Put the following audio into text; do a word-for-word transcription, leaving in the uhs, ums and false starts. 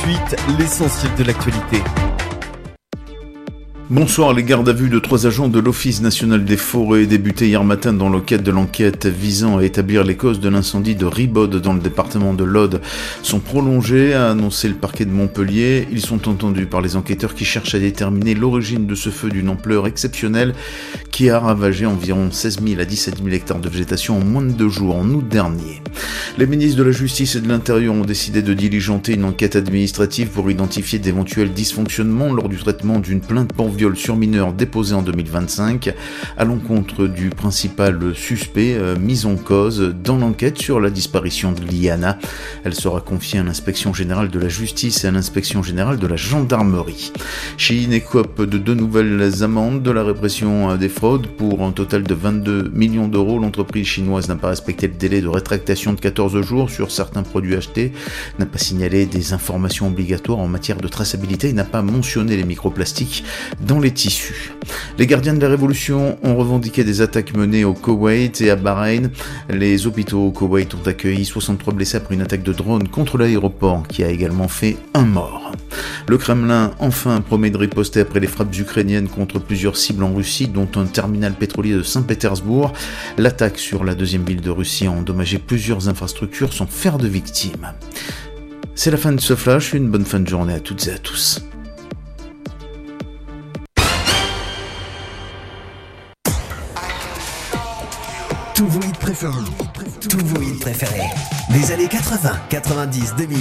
suite, l'essentiel de l'actualité. Bonsoir, les gardes à vue de trois agents de l'Office national des forêts débutés hier matin dans le cadre de l'enquête visant à établir les causes de l'incendie de Ribode dans le département de l'Aude sont prolongés, a annoncé le parquet de Montpellier. Ils sont entendus par les enquêteurs qui cherchent à déterminer l'origine de ce feu d'une ampleur exceptionnelle qui a ravagé environ seize mille à dix-sept mille hectares de végétation en moins de deux jours, en août dernier. Les ministres de la Justice et de l'Intérieur ont décidé de diligenter une enquête administrative pour identifier d'éventuels dysfonctionnements lors du traitement d'une plainte pour viol sur mineur déposée en deux mille vingt-cinq à l'encontre du principal suspect euh, mis en cause dans l'enquête sur la disparition de Liana. Elle sera confiée à l'inspection générale de la justice et à l'inspection générale de la gendarmerie. Shein écope de deux nouvelles amendes de la répression des fraudes pour un total de vingt-deux millions d'euros. L'entreprise chinoise n'a pas respecté le délai de rétractation de quatorze jours sur certains produits achetés, n'a pas signalé des informations obligatoires en matière de traçabilité et n'a pas mentionné les microplastiques dans les tissus. Les gardiens de la révolution ont revendiqué des attaques menées au Koweït et à Bahreïn. Les hôpitaux au Koweït ont accueilli soixante-trois blessés après une attaque de drone contre l'aéroport qui a également fait un mort. Le Kremlin enfin promet de riposter après les frappes ukrainiennes contre plusieurs cibles en Russie, dont un terminal pétrolier de Saint-Pétersbourg. L'attaque sur la deuxième ville de Russie a endommagé plusieurs infrastructures sans faire de victimes. C'est la fin de ce flash, une bonne fin de journée à toutes et à tous. Tous vos hits préférés. Tous vos hits préférés. Des années quatre-vingts, quatre-vingt-dix, deux mille.